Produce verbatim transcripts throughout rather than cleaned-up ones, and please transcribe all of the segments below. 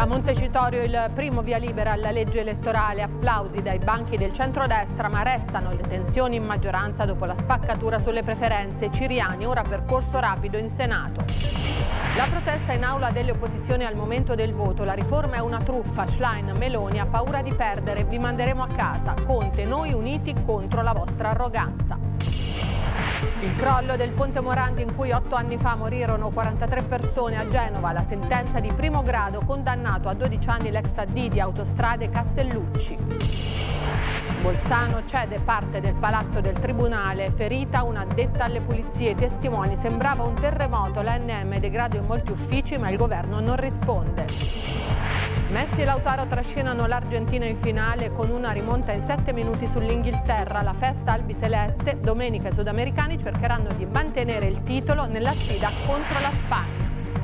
Da Montecitorio il primo via libera alla legge elettorale, applausi dai banchi del centrodestra, ma restano le tensioni in maggioranza dopo la spaccatura sulle preferenze. Ciriani ora percorso rapido in Senato. La protesta in aula delle opposizioni al momento del voto. La riforma è una truffa. Schlein, Meloni ha paura di perdere. Vi manderemo a casa. Conte, noi uniti contro la vostra arroganza. Il crollo del Ponte Morandi in cui otto anni fa morirono quarantatré persone a Genova. La sentenza di primo grado, condannato a dodici anni l'ex A D di Autostrade Castellucci. Bolzano cede parte del palazzo del tribunale, ferita un'addetta alle pulizie. I testimoni, sembrava un terremoto, l'A N M degrado in molti uffici ma il governo non risponde. Messi e Lautaro trascinano l'Argentina in finale con una rimonta in sette minuti sull'Inghilterra. La festa albiceleste, domenica i sudamericani cercheranno di mantenere il titolo nella sfida contro la Spagna.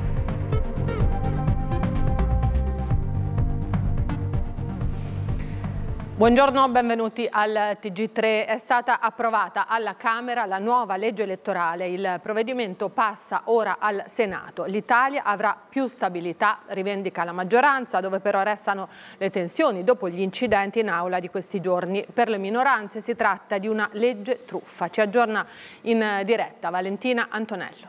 Buongiorno, benvenuti al T G tre. È stata approvata alla Camera la nuova legge elettorale. Il provvedimento passa ora al Senato. L'Italia avrà più stabilità, rivendica la maggioranza, dove però restano le tensioni dopo gli incidenti in aula di questi giorni. Per le minoranze si tratta di una legge truffa. Ci aggiorna in diretta Valentina Antonello.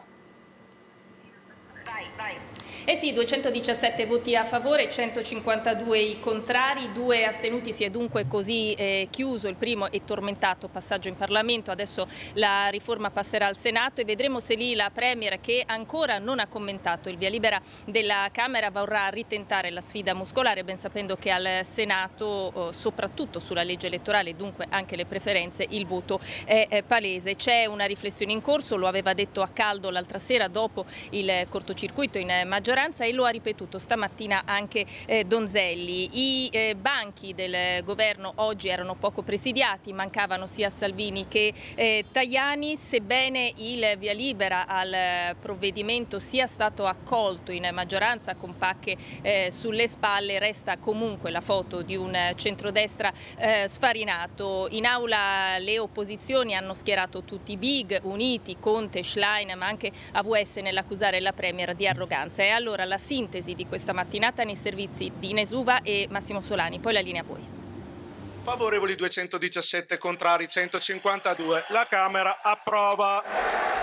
Vai, vai. Eh sì, duecentodiciassette voti a favore, centocinquantadue i contrari, due astenuti. Si è dunque così eh, chiuso il primo e tormentato passaggio in Parlamento. Adesso la riforma passerà al Senato e vedremo se lì la Premier, che ancora non ha commentato il via libera della Camera, vorrà ritentare la sfida muscolare, ben sapendo che al Senato, eh, soprattutto sulla legge elettorale, dunque anche le preferenze, il voto è, è palese. C'è una riflessione in corso, lo aveva detto a caldo l'altra sera dopo il cortocircuito in maggioranza, e lo ha ripetuto stamattina anche eh, Donzelli. I eh, banchi del governo oggi erano poco presidiati, mancavano sia Salvini che eh, Tajani, sebbene il via libera al provvedimento sia stato accolto in maggioranza con pacche eh, sulle spalle, resta comunque la foto di un centrodestra eh, sfarinato. In aula le opposizioni hanno schierato tutti i big, uniti, Conte, Schlein, ma anche A V S nell'accusare la Premier di arroganza. E allora la sintesi di questa mattinata nei servizi di Ines Uva e Massimo Solani. Poi la linea a voi. Favorevoli duecentodiciassette, contrari centocinquantadue. La Camera approva.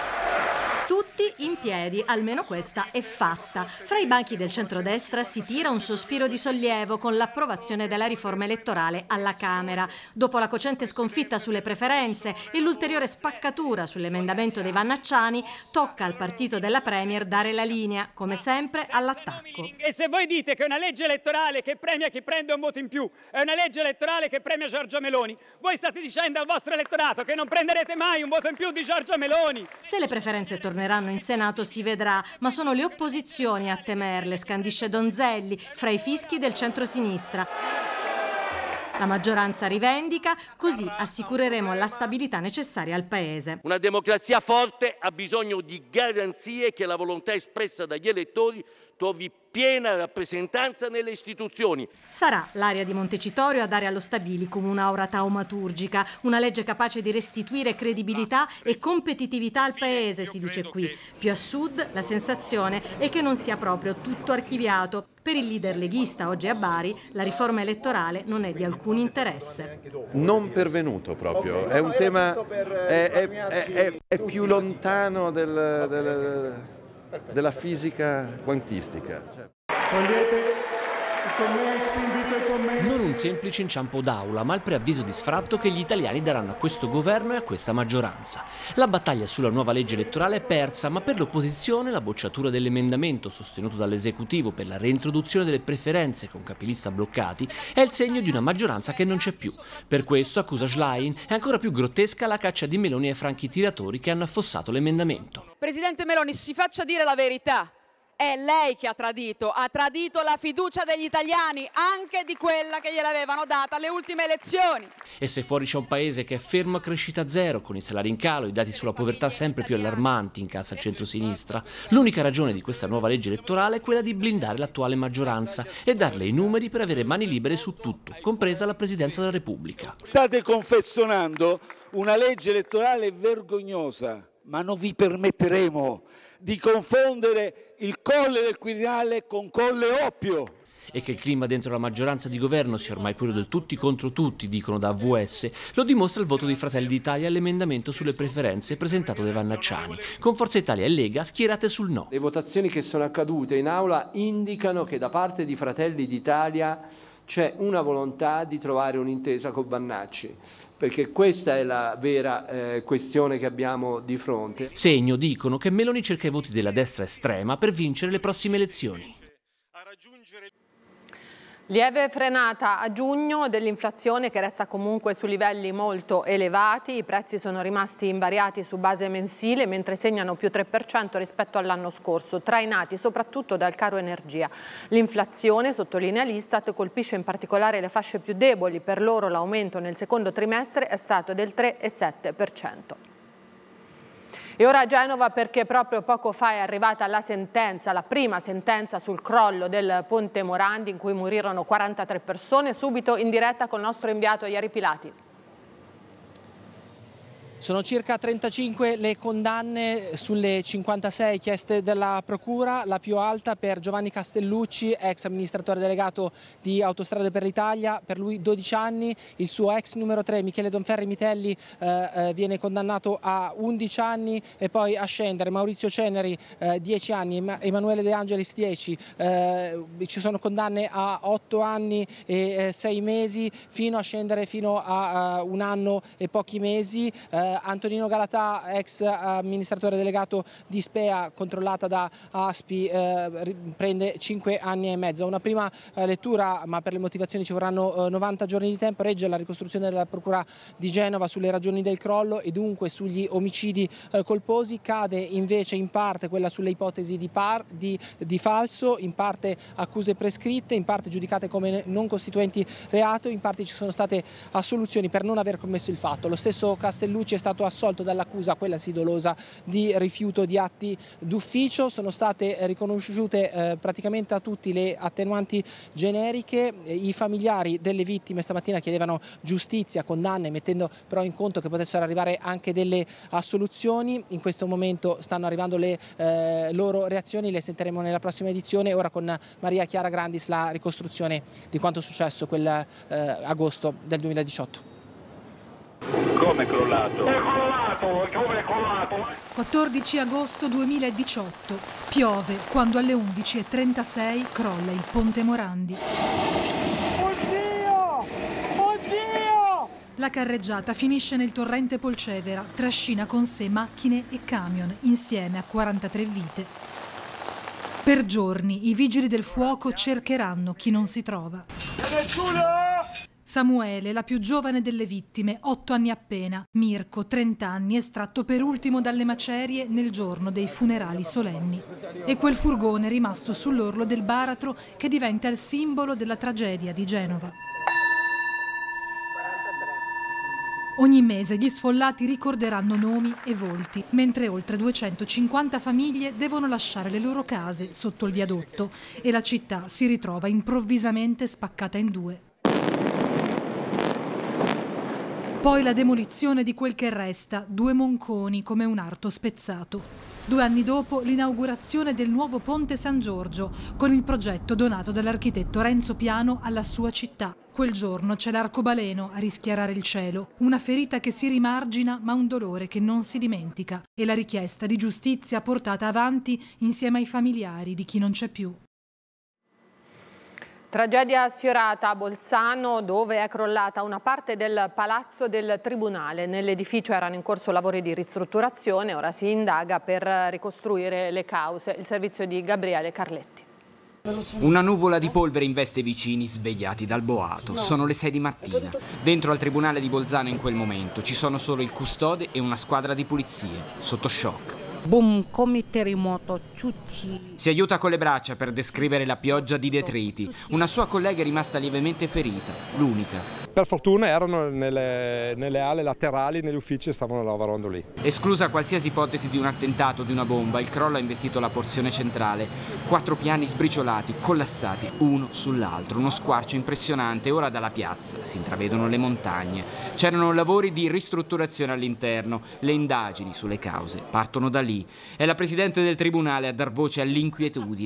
Tutti in piedi, almeno questa è fatta. Fra i banchi del centrodestra si tira un sospiro di sollievo con l'approvazione della riforma elettorale alla Camera. Dopo la cocente sconfitta sulle preferenze e l'ulteriore spaccatura sull'emendamento dei Vannacciani, tocca al partito della Premier dare la linea, come sempre, all'attacco. E se voi dite che è una legge elettorale che premia chi prende un voto in più, è una legge elettorale che premia Giorgia Meloni, voi state dicendo al vostro elettorato che non prenderete mai un voto in più di Giorgia Meloni. Se le preferenze torneranno in Senato si vedrà, ma sono le opposizioni a temerle, scandisce Donzelli, fra i fischi del centrosinistra. La maggioranza rivendica, così assicureremo la stabilità necessaria al Paese. Una democrazia forte ha bisogno di garanzie che la volontà espressa dagli elettori trovi piena rappresentanza nelle istituzioni. Sarà l'area di Montecitorio a dare allo Stabilicum un'aura taumaturgica, una legge capace di restituire credibilità e competitività al Paese, si dice qui. Più a sud la sensazione è che non sia proprio tutto archiviato. Per il leader leghista oggi a Bari la riforma elettorale non è di alcun interesse. Non pervenuto proprio, è un tema, è, è, è, è, è più lontano del, del, della fisica quantistica. Non un semplice inciampo d'aula, ma il preavviso di sfratto che gli italiani daranno a questo governo e a questa maggioranza. La battaglia sulla nuova legge elettorale è persa, ma per l'opposizione la bocciatura dell'emendamento sostenuto dall'esecutivo per la reintroduzione delle preferenze con capilista bloccati è il segno di una maggioranza che non c'è più. Per questo, accusa Schlein, è ancora più grottesca la caccia di Meloni ai franchi tiratori che hanno affossato l'emendamento. Presidente Meloni, si faccia dire la verità. È lei che ha tradito, ha tradito la fiducia degli italiani, anche di quella che gliel'avevano data alle ultime elezioni. E se fuori c'è un paese che è fermo a crescita zero, con i salari in calo, i dati sulla povertà sempre più allarmanti in casa al centro-sinistra, l'unica ragione di questa nuova legge elettorale è quella di blindare l'attuale maggioranza e darle i numeri per avere mani libere su tutto, compresa la Presidenza della Repubblica. State confezionando una legge elettorale vergognosa, ma non vi permetteremo di confondere il Colle del Quirinale con Colle Oppio. E che il clima dentro la maggioranza di governo sia ormai quello del tutti contro tutti, dicono da A V S, lo dimostra il voto di Fratelli d'Italia all'emendamento sulle preferenze presentato dai Vannacciani, con Forza Italia e Lega schierate sul no. Le votazioni che sono accadute in aula indicano che da parte di Fratelli d'Italia c'è una volontà di trovare un'intesa con Vannacci, perché questa è la vera eh, questione che abbiamo di fronte. Segno, dicono, che Meloni cerca i voti della destra estrema per vincere le prossime elezioni. Lieve frenata a giugno dell'inflazione che resta comunque su livelli molto elevati, i prezzi sono rimasti invariati su base mensile mentre segnano più tre per cento rispetto all'anno scorso, trainati soprattutto dal caro energia. L'inflazione, sottolinea l'Istat, colpisce in particolare le fasce più deboli, per loro l'aumento nel secondo trimestre è stato del tre virgola sette per cento. E ora a Genova perché proprio poco fa è arrivata la sentenza, la prima sentenza sul crollo del Ponte Morandi in cui morirono quarantatré persone, subito in diretta col nostro inviato Ieri Pilati. Sono circa trentacinque le condanne sulle cinquantasei chieste dalla Procura, la più alta per Giovanni Castellucci, ex amministratore delegato di Autostrade per l'Italia, per lui dodici anni, il suo ex numero tre Michele Donferri Mitelli eh, eh, viene condannato a undici anni e poi a scendere Maurizio Ceneri eh, dieci anni, Emanuele De Angelis dieci, eh, ci sono condanne a otto anni e sei mesi fino a scendere fino a, a un anno e pochi mesi. Eh, Antonino Galatà, ex amministratore delegato di Spea, controllata da Aspi, eh, prende cinque anni e mezzo. Una prima eh, lettura, ma per le motivazioni ci vorranno eh, novanta giorni di tempo, regge la ricostruzione della Procura di Genova sulle ragioni del crollo e dunque sugli omicidi eh, colposi. Cade invece in parte quella sulle ipotesi di, par, di, di falso, in parte accuse prescritte, in parte giudicate come non costituenti reato, in parte ci sono state assoluzioni per non aver commesso il fatto. Lo stesso Castellucci è stato assolto dall'accusa, quella sì dolosa, di rifiuto di atti d'ufficio. Sono state riconosciute eh, praticamente a tutti le attenuanti generiche. I familiari delle vittime stamattina chiedevano giustizia, condanne, mettendo però in conto che potessero arrivare anche delle assoluzioni. In questo momento stanno arrivando le eh, loro reazioni, le sentiremo nella prossima edizione. Ora con Maria Chiara Grandis la ricostruzione di quanto è successo quel eh, agosto del duemiladiciotto. Come è crollato? È crollato, come è crollato? quattordici agosto duemiladiciotto. Piove quando alle undici e trentasei crolla il Ponte Morandi. Oddio! Oddio! La carreggiata finisce nel torrente Polcevera, trascina con sé macchine e camion, insieme a quarantatré vite. Per giorni i vigili del fuoco cercheranno chi non si trova. E nessuno! Samuele, la più giovane delle vittime, otto anni appena. Mirko, trenta anni, estratto per ultimo dalle macerie nel giorno dei funerali solenni. E quel furgone rimasto sull'orlo del baratro che diventa il simbolo della tragedia di Genova. Ogni mese gli sfollati ricorderanno nomi e volti, mentre oltre duecentocinquanta famiglie devono lasciare le loro case sotto il viadotto e la città si ritrova improvvisamente spaccata in due. Poi la demolizione di quel che resta, due monconi come un arto spezzato. Due anni dopo l'inaugurazione del nuovo Ponte San Giorgio, con il progetto donato dall'architetto Renzo Piano alla sua città. Quel giorno c'è l'arcobaleno a rischiarare il cielo, una ferita che si rimargina ma un dolore che non si dimentica, e la richiesta di giustizia portata avanti insieme ai familiari di chi non c'è più. Tragedia sfiorata a Bolzano, dove è crollata una parte del palazzo del Tribunale. Nell'edificio erano in corso lavori di ristrutturazione, ora si indaga per ricostruire le cause. Il servizio di Gabriele Carletti. Una nuvola di polvere investe i vicini svegliati dal boato. Sono le sei di mattina. Dentro al Tribunale di Bolzano in quel momento ci sono solo il custode e una squadra di pulizie, sotto shock. Boom, come terremoto, tutti. Si aiuta con le braccia per descrivere la pioggia di detriti. Una sua collega è rimasta lievemente ferita, l'unica. Per fortuna erano nelle, nelle ale laterali, negli uffici, e stavano lavorando lì. Esclusa qualsiasi ipotesi di un attentato o di una bomba, il crollo ha investito la porzione centrale. Quattro piani sbriciolati, collassati, uno sull'altro. Uno squarcio impressionante. Ora dalla piazza si intravedono le montagne. C'erano lavori di ristrutturazione all'interno. Le indagini sulle cause partono da lì. È la Presidente del Tribunale a dar voce all'inquietudine.